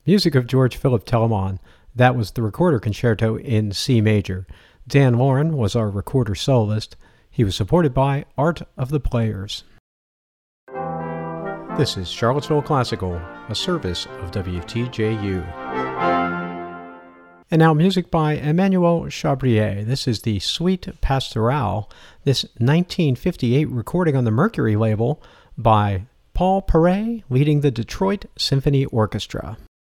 Music of George Philip Telemann. That was the Recorder Concerto in C major. Dan Lauren was our recorder soloist. He was supported by Art of the Players. This is Charlottesville Classical, a service of WTJU. And now music by Emmanuel Chabrier. This is the Suite Pastorale, this 1958 recording on the Mercury label by Paul Paray, leading the Detroit Symphony Orchestra.